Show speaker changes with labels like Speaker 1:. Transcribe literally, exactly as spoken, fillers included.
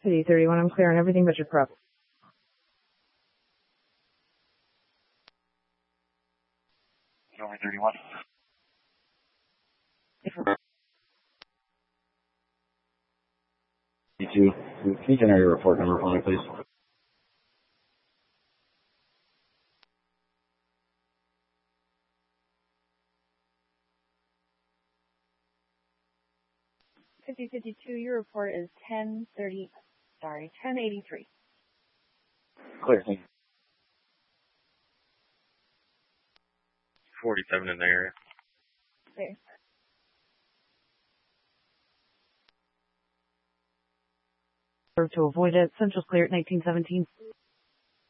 Speaker 1: City thirty-one, I'm clear on everything but your prep.
Speaker 2: Only thirty-one. fifty-two. Can you generate your report number for me, please?
Speaker 3: fifty fifty-two, your report is ten thirty, sorry, ten eighty-three.
Speaker 2: Clear, thank you.
Speaker 4: forty-seven in the area.
Speaker 3: There.
Speaker 1: To avoid it, Central's clear at nineteen seventeen.